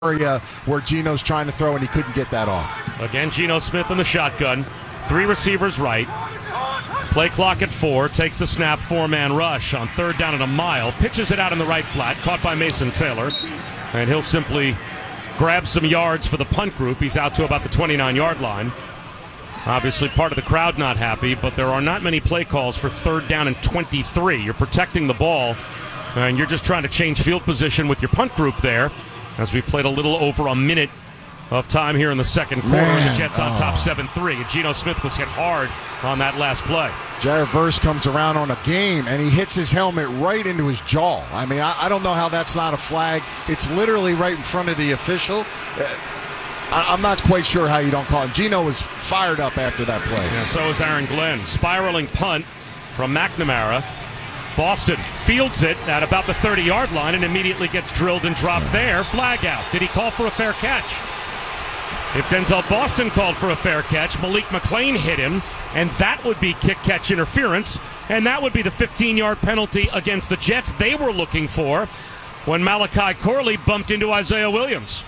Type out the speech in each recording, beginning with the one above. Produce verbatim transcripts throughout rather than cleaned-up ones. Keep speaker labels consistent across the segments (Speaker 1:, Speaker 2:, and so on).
Speaker 1: area where Geno's trying to throw and he couldn't get that off.
Speaker 2: Again, Geno Smith in the shotgun. Three receivers right. Play clock at four. Takes the snap. Four-man rush on third down and a mile. Pitches it out in the right flat. Caught by Mason Taylor. And he'll simply grab some yards for the punt group. He's out to about the twenty-nine-yard line. Obviously, part of the crowd not happy, but there are not many play calls for third down and twenty-three. You're protecting the ball, and you're just trying to change field position with your punt group there. As we played a little over a minute of time here in the second quarter,
Speaker 1: Man.
Speaker 2: and the Jets on
Speaker 1: Oh.
Speaker 2: top seven three. And Geno Smith was hit hard on that last play.
Speaker 1: Jared Verse comes around on a game, and he hits his helmet right into his jaw. I mean, I, I don't know how that's not a flag. It's literally right in front of the official. Uh, I, I'm not quite sure how you don't call it. Geno was fired up after that play.
Speaker 2: Yeah, so is Aaron Glenn. Spiraling punt from McNamara. Boston fields it at about the thirty-yard line and immediately gets drilled and dropped there. Flag out. Did he call for a fair catch? If Denzel Boston called for a fair catch, Malik McClain hit him, and that would be kick-catch interference, and that would be the fifteen-yard penalty against the Jets they were looking for when Malachi Corley bumped into Isaiah Williams.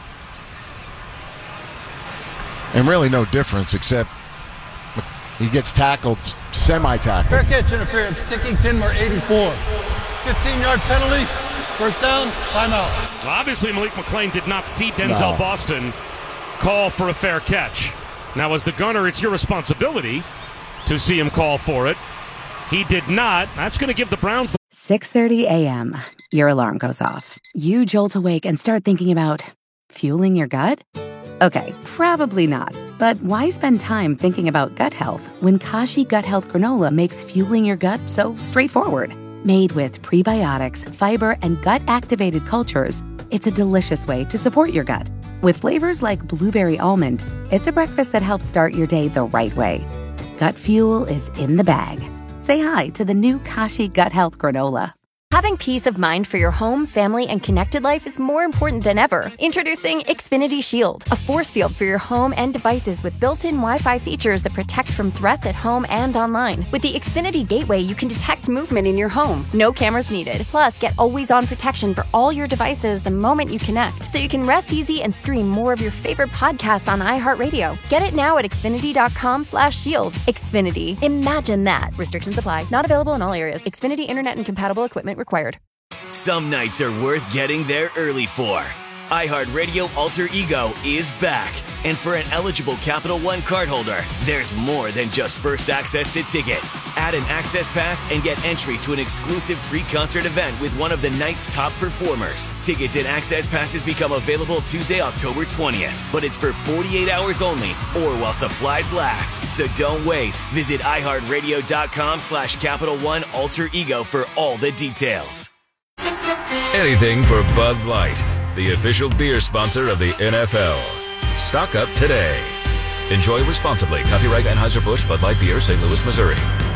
Speaker 1: And really no difference except he gets tackled, semi-tackled.
Speaker 3: Fair catch interference, kicking ten or eighty-four. fifteen-yard penalty, first down, timeout.
Speaker 2: Well, obviously, Malik McClain did not see Denzel
Speaker 1: No.
Speaker 2: Boston call for a fair catch. Now, as the gunner, it's your responsibility to see him call for it. He did not. That's going to give the Browns the
Speaker 4: six thirty a.m. Your alarm goes off. You jolt awake and start thinking about fueling your gut? Okay, probably not. But why spend time thinking about gut health when Kashi Gut Health Granola makes fueling your gut so straightforward? Made with prebiotics, fiber, and gut-activated cultures, it's a delicious way to support your gut. With flavors like blueberry almond, it's a breakfast that helps start your day the right way. Gut fuel is in the bag. Say hi to the new Kashi Gut Health Granola.
Speaker 5: Having peace of mind for your home, family, and connected life is more important than ever. Introducing Xfinity Shield, a force field for your home and devices with built-in Wi-Fi features that protect from threats at home and online. With the Xfinity Gateway, you can detect movement in your home. No cameras needed. Plus, get always-on protection for all your devices the moment you connect, so you can rest easy and stream more of your favorite podcasts on iHeartRadio. Get it now at Xfinity.com slash shield. Xfinity. Imagine that. Restrictions apply. Not available in all areas. Xfinity Internet and compatible equipment required.
Speaker 6: Some nights are worth getting there early for. iHeartRadio Alter Ego is back. And for an eligible Capital One cardholder, there's more than just first access to tickets. Add an access pass and get entry to an exclusive pre-concert event with one of the night's top performers. Tickets and access passes become available Tuesday, October twentieth. But it's for forty-eight hours only or while supplies last. So don't wait. Visit iHeartRadio.com slash Capital One Alter Ego for all the details.
Speaker 7: Anything for Bud Light, the official beer sponsor of the N F L. Stock up today. Enjoy responsibly. Copyright Anheuser-Busch Bud Light Beer, Saint Louis, Missouri.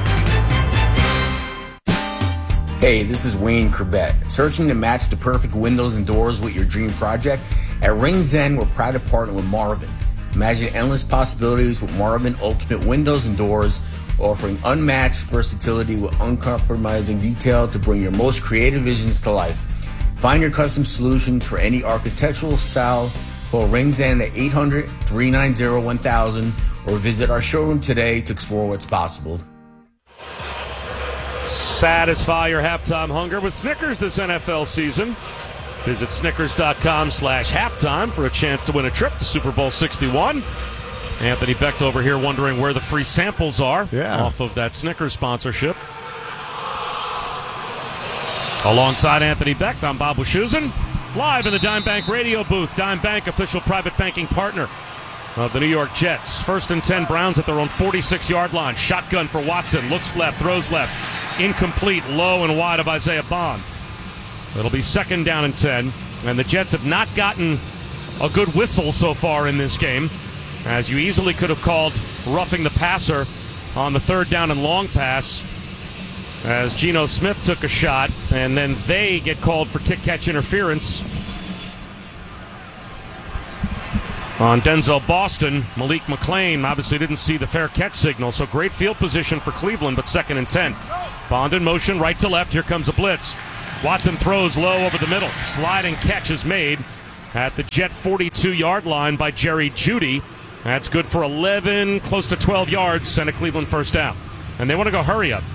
Speaker 8: Hey, this is Wayne Corbett. Searching to match the perfect windows and doors with your dream project? At Rings End, we're proud to partner with Marvin. Imagine endless possibilities with Marvin Ultimate Windows and Doors, offering unmatched versatility with uncompromising detail to bring your most creative visions to life. Find your custom solutions for any architectural style. Call Rings End at eight hundred, three nine zero, one thousand or visit our showroom today to explore what's possible.
Speaker 2: Satisfy your halftime hunger with Snickers this N F L season. Visit Snickers.com slash halftime for a chance to win a trip to Super Bowl sixty-one. Anthony Becht over here wondering where the free samples are
Speaker 1: Yeah.
Speaker 2: off of that Snickers sponsorship. Alongside Anthony Becht, I'm Bob Wischusen, live in the Dime Bank radio booth. Dime Bank, official private banking partner of the New York Jets. First and ten, Browns at their own forty-six-yard line. Shotgun for Watson. Looks left, throws left. Incomplete, low and wide of Isaiah Bond. It'll be second down and ten. And the Jets have not gotten a good whistle so far in this game, as you easily could have called roughing the passer on the third down and long pass, as Geno Smith took a shot, and then they get called for kick-catch interference on Denzel Boston. Malik McClain obviously didn't see the fair catch signal, so great field position for Cleveland, but second and ten. Bond in motion, right to left. Here comes a blitz. Watson throws low over the middle. Sliding catch is made at the Jet forty-two-yard line by Jerry Jeudy. That's good for eleven, close to twelve yards, send a Cleveland first down. And they want to go hurry up.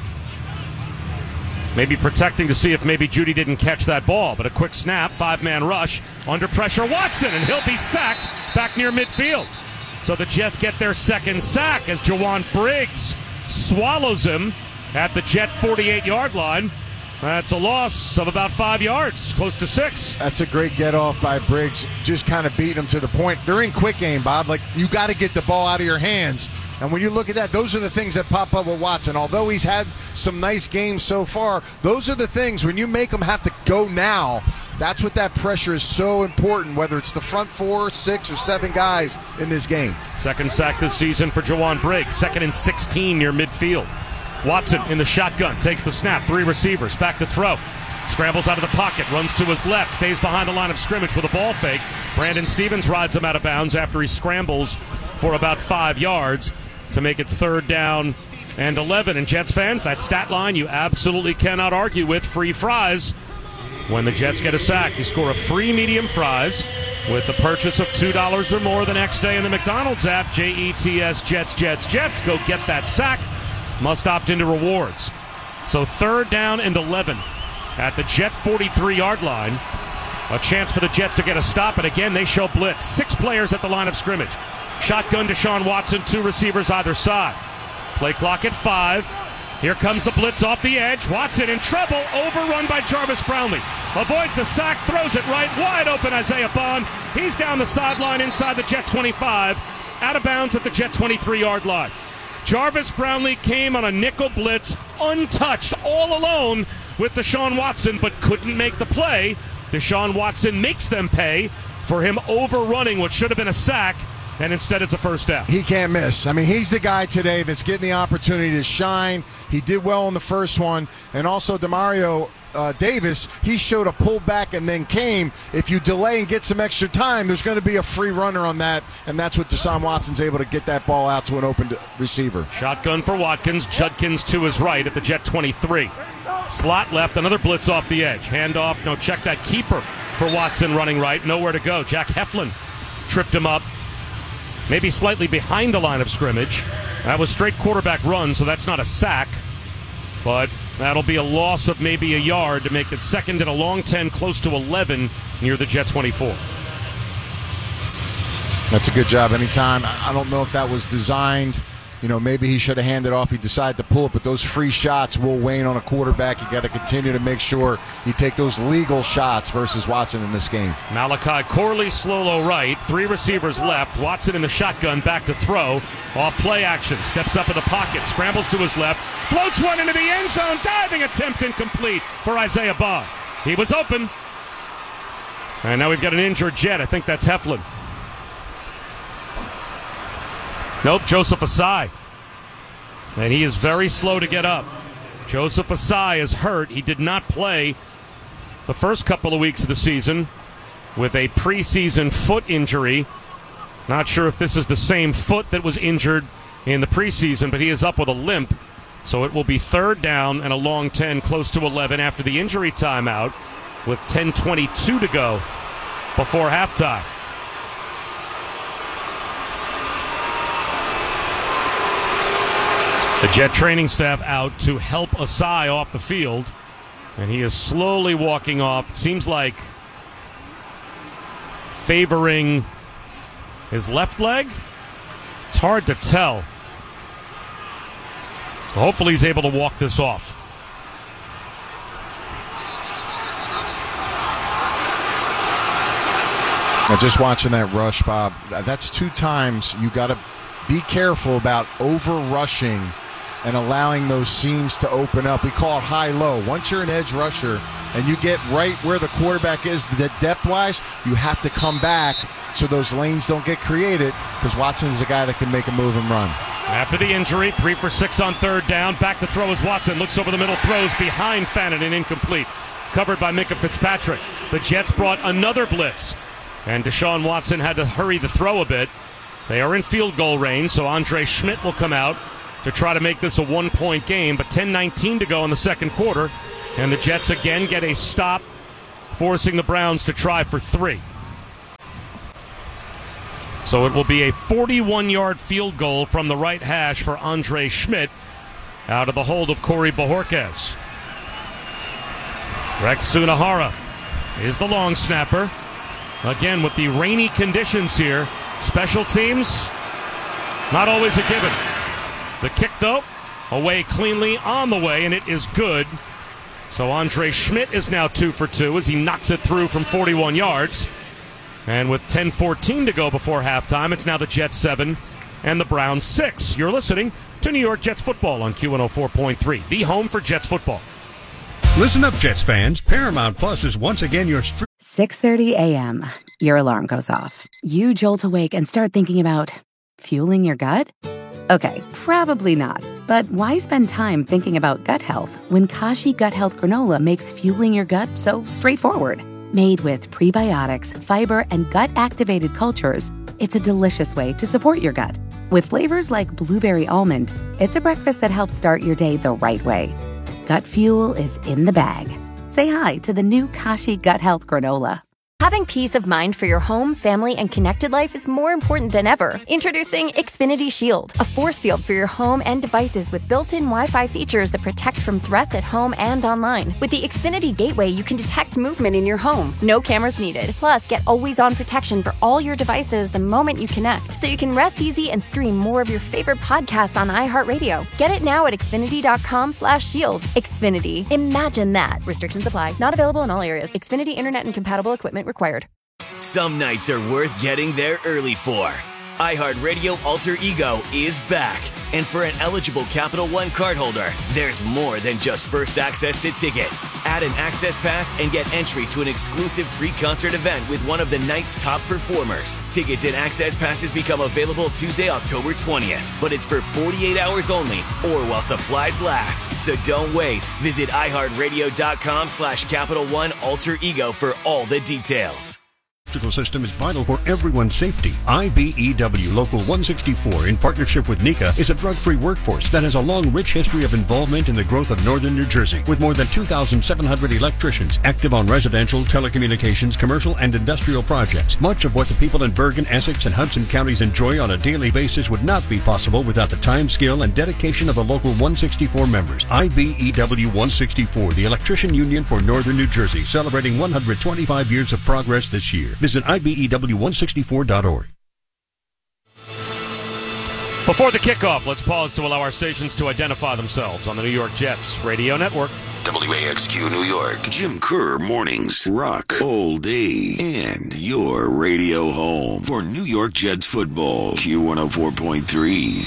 Speaker 2: Maybe protecting to see if maybe Jeudy didn't catch that ball, but a quick snap, five-man rush, under pressure Watson, and he'll be sacked back near midfield. So the Jets get their second sack as Ja'Juan Briggs swallows him at the Jet forty-eight-yard line. That's a loss of about five yards, close to six.
Speaker 1: That's a great get-off by Briggs, just kind of beating him to the point. They're in quick game, Bob. Like, you got to get the ball out of your hands. And when you look at that, those are the things that pop up with Watson. Although he's had some nice games so far, those are the things, when you make him have to go now, that's what that pressure is so important, whether it's the front four, six, or seven guys in this game.
Speaker 2: Second sack this season for Ja'Juan Briggs, second and sixteen near midfield. Watson in the shotgun, takes the snap, three receivers, back to throw. Scrambles out of the pocket, runs to his left, stays behind the line of scrimmage with a ball fake. Brandon Stevens rides him out of bounds after he scrambles for about five yards to make it third down and eleven. And Jets fans, that stat line you absolutely cannot argue with. Free fries. When the Jets get a sack, you score a free medium fries with the purchase of two dollars or more the next day in the McDonald's app. J E T S, Jets, Jets, Jets. Go get that sack. Must opt into rewards. So third down and eleven at the Jet forty-three-yard line. A chance for the Jets to get a stop, and again, they show blitz. Six players at the line of scrimmage. Shotgun Deshaun Watson, two receivers either side. Play clock at five. Here comes the blitz off the edge. Watson in trouble, overrun by Jarvis Brownlee. Avoids the sack, throws it right, wide open Isaiah Bond. He's down the sideline inside the Jet twenty-five, out of bounds at the Jet twenty-three-yard line. Jarvis Brownlee came on a nickel blitz, untouched, all alone with Deshaun Watson, but couldn't make the play. Deshaun Watson makes them pay for him overrunning what should have been a sack, and instead it's a first down.
Speaker 1: He can't miss. I mean, he's the guy today that's getting the opportunity to shine. He did well in the first one, and also Demario uh, Davis, he showed a pull back and then came. If you delay and get some extra time, there's going to be a free runner on that, and that's what Deshaun Watson's able to get that ball out to an open receiver.
Speaker 2: Shotgun for Watkins, Judkins to his right at the Jet twenty-three. Slot left, another blitz off the edge. Handoff, no, check that keeper for Watson running right, nowhere to go. Jack Heflin tripped him up, maybe slightly behind the line of scrimmage. That was straight quarterback run, so that's not a sack. But that'll be a loss of maybe a yard to make it second and a long ten, close to eleven near the Jet twenty-four.
Speaker 1: That's a good job anytime. I don't know if that was designed. You know, maybe he should have handed off. He decided to pull it, but those free shots will wane on a quarterback. You got to continue to make sure you take those legal shots versus Watson in this game.
Speaker 2: Malachi Corley, slow-low right. Three receivers left. Watson in the shotgun, back to throw. Off play action. Steps up in the pocket. Scrambles to his left. Floats one into the end zone. Diving attempt incomplete for Isaiah Bond. He was open. And now we've got an injured Jet. I think that's Heflin. Nope, Joseph Asai. And he is very slow to get up. Joseph Asai is hurt. He did not play the first couple of weeks of the season with a preseason foot injury. Not sure if this is the same foot that was injured in the preseason, but he is up with a limp. So it will be third down and a long ten, close to eleven after the injury timeout with ten twenty-two to go before halftime. The Jet training staff out to help Asai off the field, and he is slowly walking off. It seems like favoring his left leg. It's hard to tell. Hopefully he's able to walk this off.
Speaker 1: Now, just watching that rush, Bob, that's two times you got to be careful about over-rushing and allowing those seams to open up. We call it high-low. Once you're an edge rusher and you get right where the quarterback is, the depth-wise, you have to come back so those lanes don't get created, because Watson is a guy that can make a move and run.
Speaker 2: After the injury, three for six on third down. Back to throw as Watson looks over the middle, throws behind Fannin and incomplete. Covered by Minkah Fitzpatrick. The Jets brought another blitz, and Deshaun Watson had to hurry the throw a bit. They are in field goal range, so Andre Schmidt will come out to try to make this a one-point game, but ten nineteen to go in the second quarter, and the Jets again get a stop, forcing the Browns to try for three. So it will be a forty-one-yard field goal from the right hash for Andre Schmidt out of the hold of Corey Bojorquez. Rex Sunahara is the long snapper. Again, with the rainy conditions here, special teams, not always a given. The kick, though, away cleanly on the way, and it is good. So Andre Schmidt is now two for two as he knocks it through from forty-one yards. And with ten fourteen to go before halftime, it's now the Jets seven and the Browns six. You're listening to New York Jets football on Q one oh four point three, the home for Jets football.
Speaker 9: Listen up, Jets fans. Paramount Plus is once again your... Str-
Speaker 4: six thirty a.m. Your alarm goes off. You jolt awake and start thinking about fueling your gut? Okay, probably not. But why spend time thinking about gut health when Kashi Gut Health Granola makes fueling your gut so straightforward? Made with prebiotics, fiber, and gut-activated cultures, it's a delicious way to support your gut. With flavors like blueberry almond, it's a breakfast that helps start your day the right way. Gut fuel is in the bag. Say hi to the new Kashi Gut Health Granola.
Speaker 5: Having peace of mind for your home, family, and connected life is more important than ever. Introducing Xfinity Shield, a force field for your home and devices with built-in Wi-Fi features that protect from threats at home and online. With the Xfinity Gateway, you can detect movement in your home. No cameras needed. Plus, get always-on protection for all your devices the moment you connect, so you can rest easy and stream more of your favorite podcasts on iHeartRadio. Get it now at Xfinity.com slash shield. Xfinity. Imagine that. Restrictions apply. Not available in all areas. Xfinity Internet and compatible equipment required.
Speaker 6: Some nights are worth getting there early for. iHeartRadio Alter Ego is back. And for an eligible Capital One cardholder, there's more than just first access to tickets. Add an access pass and get entry to an exclusive pre-concert event with one of the night's top performers. Tickets and access passes become available Tuesday, October twentieth. But it's for forty-eight hours only or while supplies last. So don't wait. Visit iHeartRadio.com slash Capital One Alter Ego for all the details.
Speaker 9: Electrical system is vital for everyone's safety. I B E W Local one sixty-four, in partnership with NECA, is a drug-free workforce that has a long, rich history of involvement in the growth of northern New Jersey. With more than two thousand seven hundred electricians active on residential, telecommunications, commercial, and industrial projects, much of what the people in Bergen, Essex, and Hudson counties enjoy on a daily basis would not be possible without the time, skill, and dedication of the Local one sixty-four members. I B E W one sixty-four, the electrician union for northern New Jersey, celebrating one hundred twenty-five years of progress this year. Visit I B E W one sixty-four dot org.
Speaker 2: Before the kickoff, let's pause to allow our stations to identify themselves on the New York Jets Radio Network.
Speaker 10: W A X Q New York, Jim Kerr Mornings, Rock All Day, and your radio home for New York Jets football, Q one oh four point three.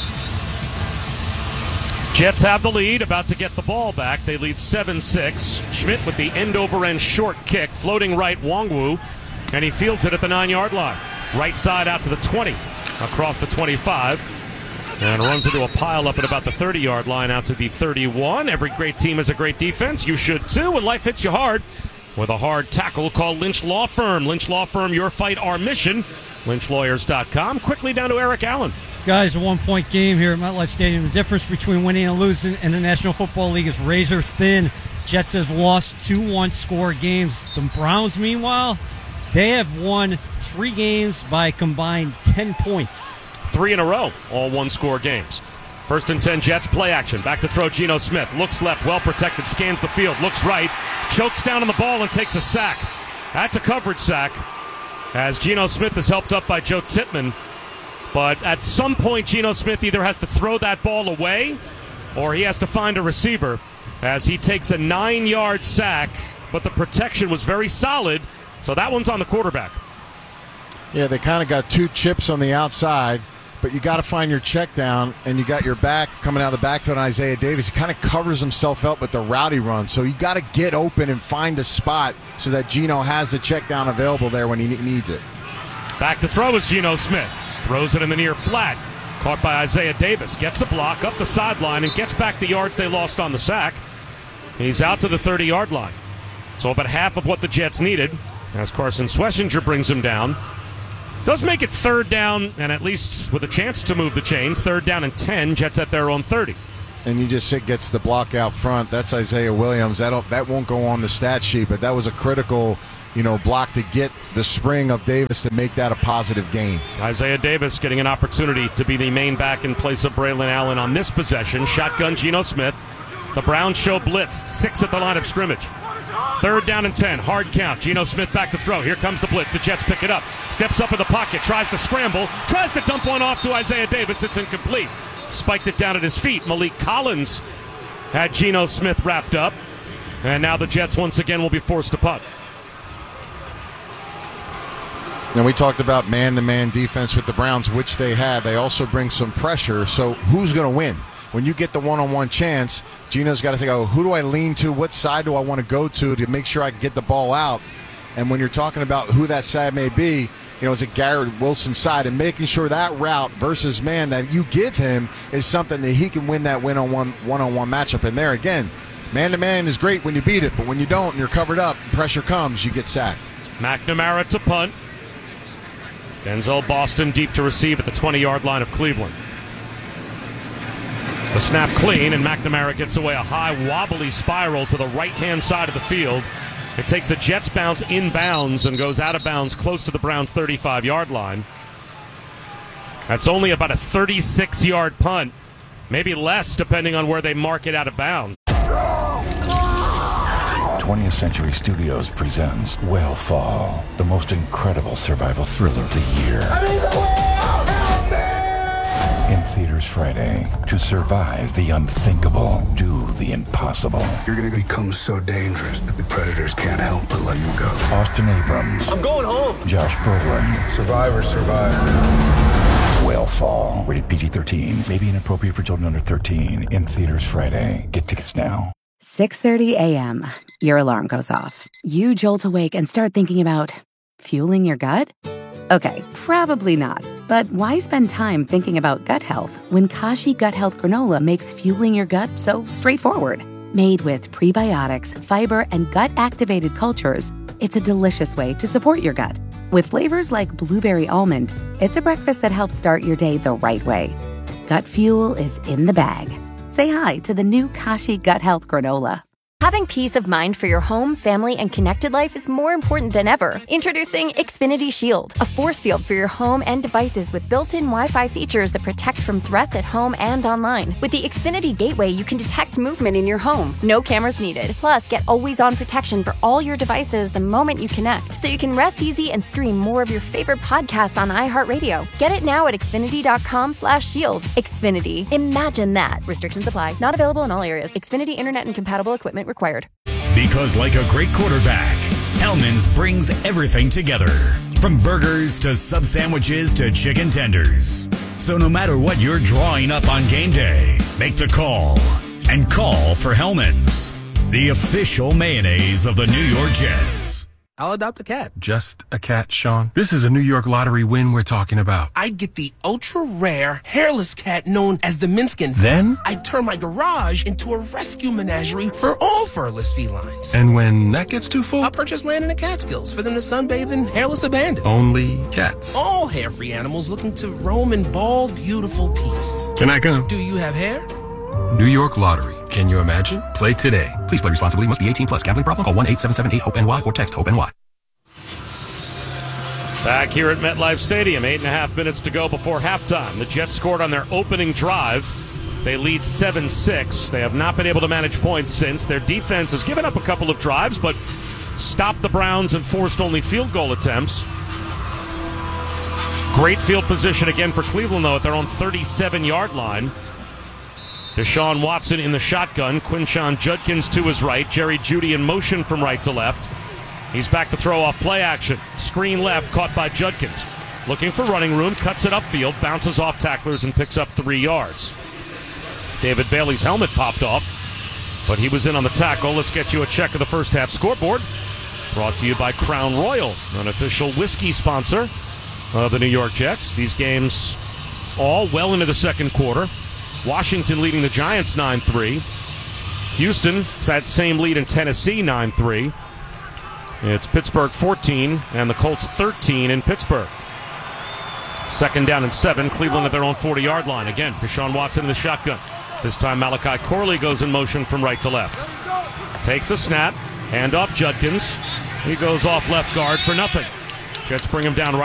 Speaker 2: Jets have the lead, about to get the ball back. They lead seven six. Schmidt with the end-over-end short kick, floating right Wongwu, and he fields it at the nine-yard line. Right side out to the twenty, across the twenty-five, and runs into a pile-up at about the thirty-yard line out to the thirty-one. Every great team has a great defense. You should, too, and life hits you hard with a hard tackle called Lynch Law Firm. Lynch Law Firm, your fight, our mission. Lynch Lawyers dot com. Quickly down to Eric Allen.
Speaker 11: Guys, a one-point game here at MetLife Stadium. The difference between winning and losing in the National Football League is razor thin. Jets have lost two one-score games. The Browns, meanwhile, they have won three games by combined ten points.
Speaker 2: Three in a row, all one-score games. First and ten, Jets, play action. Back to throw, Geno Smith. Looks left, well-protected, scans the field, looks right, chokes down on the ball and takes a sack. That's a coverage sack, as Geno Smith is helped up by Joe Tippmann. But at some point, Geno Smith either has to throw that ball away or he has to find a receiver, as he takes a nine-yard sack, but the protection was very solid, so that one's on the quarterback.
Speaker 1: Yeah, they kind of got two chips on the outside, but you got to find your check down, and you got your back coming out of the backfield on Isaiah Davis. He kind of covers himself up with the rowdy run, so you got to get open and find a spot so that Geno has the check down available there when he needs it.
Speaker 2: Back to throw is Geno Smith. Throws it in the near flat. Caught by Isaiah Davis. Gets a block up the sideline and gets back the yards they lost on the sack. He's out to the thirty-yard line. So about half of what the Jets needed, as Carson Schlesinger brings him down. Does make it third down, and at least with a chance to move the chains. Third down and ten. Jets at their own thirty.
Speaker 1: And you just say gets the block out front. That's Isaiah Williams. That'll, that won't go on the stat sheet, but that was a critical, you know, block to get the spring of Davis to make that a positive gain.
Speaker 2: Isaiah Davis getting an opportunity to be the main back in place of Braylon Allen on this possession. Shotgun Geno Smith. The Browns show blitz. Six at the line of scrimmage. Third down and ten. Hard count. Geno Smith back to throw. Here comes the blitz. The Jets pick it up. Steps up in the pocket. Tries to scramble. Tries to dump one off to Isaiah Davis. It's incomplete. Spiked it down at his feet. Malik Collins had Geno Smith wrapped up. And now the Jets once again will be forced to punt.
Speaker 1: And we talked about man-to-man defense with the Browns, which they had. They also bring some pressure. So who's going to win? When you get the one-on-one chance, Geno's got to think, oh, who do I lean to? What side do I want to go to to make sure I can get the ball out? And when you're talking about who that side may be, you know, is it Garrett Wilson's side? And making sure that route versus man that you give him is something that he can win that one-on-one, one-on-one matchup. And there again, man-to-man is great when you beat it, but when you don't and you're covered up, pressure comes, you get sacked.
Speaker 2: McNamara to punt. Denzel Boston deep to receive at the twenty-yard line of Cleveland. The snap clean, and McNamara gets away a high, wobbly spiral to the right-hand side of the field. It takes a Jets bounce inbounds and goes out of bounds close to the Browns' thirty-five-yard line. That's only about a thirty-six-yard punt, maybe less depending on where they mark it out of bounds.
Speaker 12: twentieth Century Studios presents Whale Fall, the most incredible survival thriller of the year. I mean, the whale! Help me! In theaters Friday. To survive the unthinkable, do the impossible.
Speaker 13: You're going to become so dangerous that the predators can't help but let you go.
Speaker 12: Austin Abrams.
Speaker 13: I'm going home.
Speaker 12: Josh Brolin.
Speaker 13: Survivors survive.
Speaker 12: Whale Fall. Rated P G thirteen. May be inappropriate for children under thirteen. In theaters Friday. Get tickets now.
Speaker 4: six thirty a.m. Your alarm goes off. You jolt awake and start thinking about fueling your gut? Okay, probably not. But why spend time thinking about gut health when Kashi Gut Health Granola makes fueling your gut so straightforward? Made with prebiotics, fiber, and gut-activated cultures, it's a delicious way to support your gut. With flavors like blueberry almond, it's a breakfast that helps start your day the right way. Gut fuel is in the bag. Say hi to the new Kashi Gut Health Granola.
Speaker 5: Having peace of mind for your home, family, and connected life is more important than ever. Introducing Xfinity Shield, a force field for your home and devices with built-in Wi-Fi features that protect from threats at home and online. With the Xfinity Gateway, you can detect movement in your home. No cameras needed. Plus, get always-on protection for all your devices the moment you connect, so you can rest easy and stream more of your favorite podcasts on iHeartRadio. Get it now at Xfinity.com slash shield. Xfinity. Imagine that. Restrictions apply. Not available in all areas. Xfinity Internet and compatible equipment required.
Speaker 14: Because like a great quarterback, Hellman's brings everything together. From burgers to sub sandwiches to chicken tenders. So no matter what you're drawing up on game day, make the call. And call for Hellman's, the official mayonnaise of the New York Jets.
Speaker 15: I'll adopt a cat.
Speaker 16: Just a cat, Sean? This is a New York lottery win we're talking about.
Speaker 15: I'd get the ultra-rare, hairless cat known as the Minskin.
Speaker 16: Then?
Speaker 15: I'd turn my garage into a rescue menagerie for all furless felines.
Speaker 16: And when that gets too full?
Speaker 15: I'll purchase land in the Catskills for them to sunbathe in hairless abandon.
Speaker 16: Only cats.
Speaker 15: All hair-free animals looking to roam in bald, beautiful peace.
Speaker 16: Can I come?
Speaker 15: Do you have hair?
Speaker 16: New York Lottery. Can you imagine? Play today. Please play responsibly. Must be eighteen plus. Gambling problem? Call one eight seven seven eight hope N Y or text HOPE-N Y.
Speaker 2: Back here at MetLife Stadium, eight and a half minutes to go before halftime. The Jets scored on their opening drive. They lead seven six. They have not been able to manage points since. Their defense has given up a couple of drives, but stopped the Browns and forced only field goal attempts. Great field position again for Cleveland, though, at their own thirty-seven-yard line. Deshaun Watson in the shotgun. Quinshon Judkins to his right. Jerry Jeudy in motion from right to left. He's back to throw off play action. Screen left, caught by Judkins. Looking for running room, cuts it upfield, bounces off tacklers, and picks up three yards. David Bailey's helmet popped off, but he was in on the tackle. Let's get you a check of the first half scoreboard. Brought to you by Crown Royal, an official whiskey sponsor of the New York Jets. These games all well into the second quarter. Washington leading the Giants nine three. Houston, it's that same lead in Tennessee, nine three. It's Pittsburgh fourteen and the Colts thirteen in Pittsburgh. Second down and seven. Cleveland at their own forty-yard line. Again, Deshaun Watson in the shotgun. This time Malachi Corley goes in motion from right to left. Takes the snap. Hand off Judkins. He goes off left guard for nothing. Jets bring him down right.